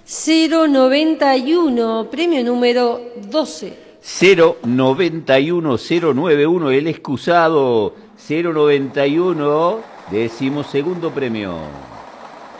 091, premio número 12. 091-091, el excusado. 091, 12º premio.